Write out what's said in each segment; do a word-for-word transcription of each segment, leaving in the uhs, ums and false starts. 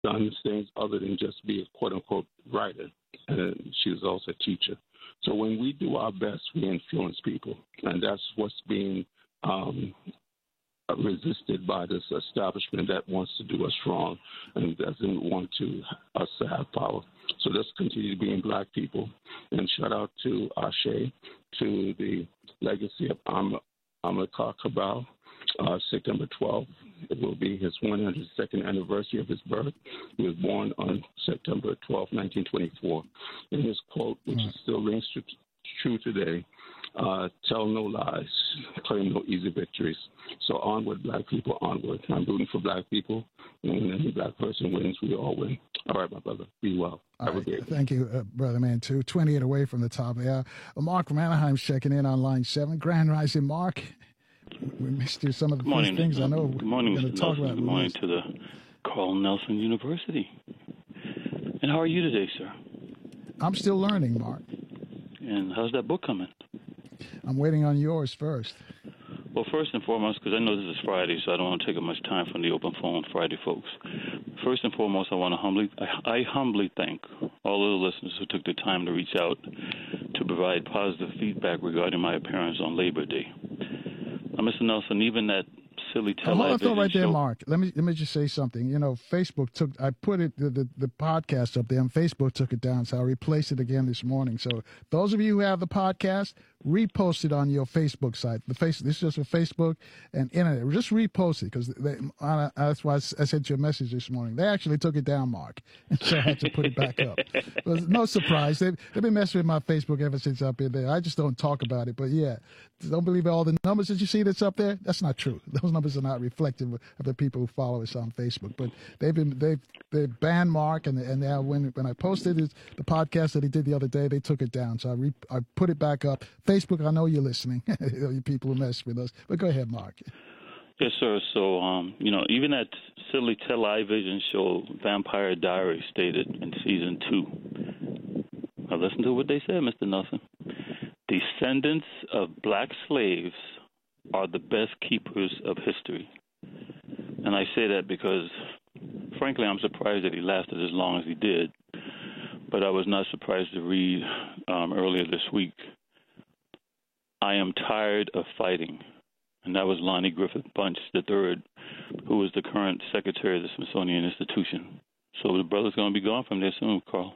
done things other than just be a quote-unquote writer. And she was also a teacher. So when we do our best, we influence people. And that's what's being um, resisted by this establishment that wants to do us wrong and doesn't want to us to have power. So let's continue being black people. And shout out to Ashe, to the legacy of Am- Amilcar Cabral, uh, September twelfth. It will be his one hundred second anniversary of his birth. He was born on September twelfth, nineteen twenty-four. And his quote, which mm. still rings true today, uh, tell no lies, claim no easy victories. So onward, black people, onward. I'm rooting for black people. And when any black person wins, we all win. All right, my brother. Be well. All right. Thank you, uh, Brother Man, too. twenty-eight away from the top there. Uh, Mark from Anaheim's checking in on line seven. Grand Rising, Mark. We missed you some of the Good morning. first things I know Good morning, we're going to talk Nelson. about. Good morning to the Carl Nelson University. And how are you today, sir? I'm still learning, Mark. And how's that book coming? I'm waiting on yours first. Well, first and foremost, because I know this is Friday, so I don't want to take up much time from the open phone Friday folks. First and foremost, I want to humbly, I, I humbly thank all of the listeners who took the time to reach out to provide positive feedback regarding my appearance on Labor Day. Now, Mister Nelson, even that silly television oh, hold on, right there, show, Mark. Let me let me just say something. You know, Facebook took. I put it the, the the podcast up there, and Facebook took it down, so I replaced it again this morning. So those of you who have the podcast, repost it on your Facebook site. The face this is just for Facebook and internet. Just repost it because that's why I sent you a message this morning. They actually took it down, Mark, and so I had to put it back up. It was no surprise. They've, they've been messing with my Facebook ever since I've been there. I just don't talk about it. But yeah, don't believe all the numbers that you see that's up there. That's not true. Those numbers are not reflective of the people who follow us on Facebook. But they've been they they banned Mark, and and now when when I posted it, the podcast that he did the other day, they took it down. So I re, I put it back up. Facebook, I know you're listening. You people who mess with us. But go ahead, Mark. Yes, sir. So, um, you know, even that silly television show, Vampire Diaries, stated in season two. Now, listen to what they said, Mister Nelson. Descendants of black slaves are the best keepers of history. And I say that because, frankly, I'm surprised that he lasted as long as he did. But I was not surprised to read um, earlier this week, I am tired of fighting. And that was Lonnie Griffith Bunch the third, who was the current secretary of the Smithsonian Institution. So the brother's going to be gone from there soon, Carl.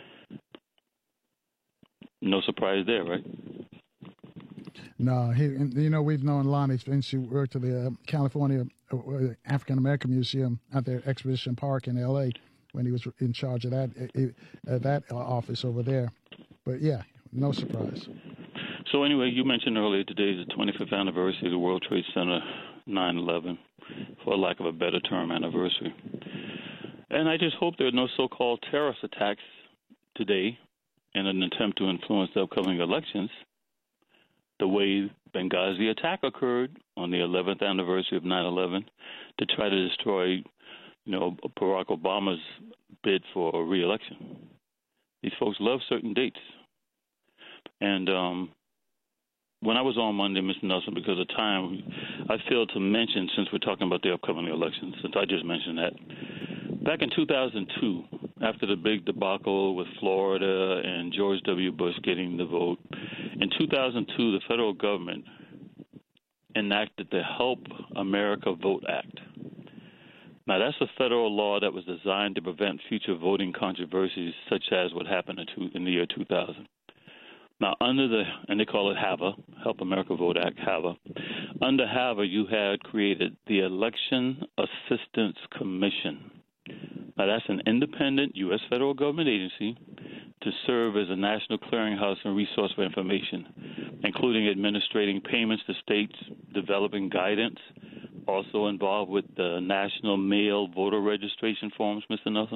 No surprise there, right? No, he, you know, we've known Lonnie since she worked at the uh, California uh, African American Museum out there, Exposition Park in L A, when he was in charge of that uh, that office over there. But yeah, no surprise. So anyway, you mentioned earlier today is the twenty-fifth anniversary of the World Trade Center nine eleven, for lack of a better term, anniversary. And I just hope there are no so-called terrorist attacks today in an attempt to influence the upcoming elections the way Benghazi attack occurred on the eleventh anniversary of nine eleven to try to destroy, you know, Barack Obama's bid for re-election. These folks love certain dates. And um, when I was on Monday, Mister Nelson, because of time, I failed to mention, since we're talking about the upcoming elections, since I just mentioned that, back in two thousand two, after the big debacle with Florida and George W. Bush getting the vote, in two thousand two, the federal government enacted the Help America Vote Act. Now, that's a federal law that was designed to prevent future voting controversies such as what happened in, two, in the year two thousand. Now, under the, and they call it HAVA, Help America Vote Act, HAVA. Under HAVA, you had created the Election Assistance Commission. Now, that's an independent U S federal government agency to serve as a national clearinghouse and resource for information, including administrating payments to states, developing guidance, also involved with the national mail voter registration forms, Mister Nelson.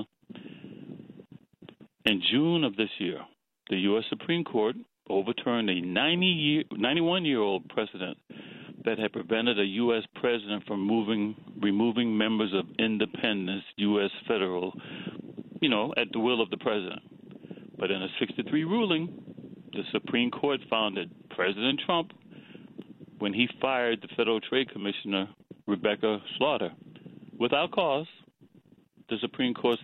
In June of this year, the U S Supreme Court overturned a ninety-year, ninety-one-year-old precedent that had prevented a U S president from moving, removing members of independence U S federal, you know, at the will of the president. But in a six to three ruling, the Supreme Court found that President Trump, when he fired the Federal Trade Commissioner, Rebecca Slaughter, without cause, the Supreme Court